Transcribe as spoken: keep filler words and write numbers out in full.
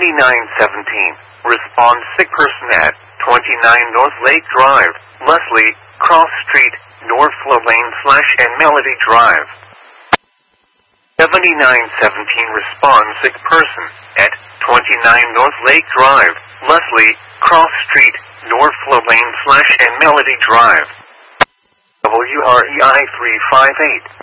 seventy-nine seventeen. Respond sick person at twenty-nine North Lake Drive, Leslie, Cross Street, North Flow Lane slash and Melody Drive. seventy-nine seventeen. Respond sick person at twenty-nine North Lake Drive, Leslie, Cross Street, North Flow Lane slash and Melody Drive. W R E I three five eight.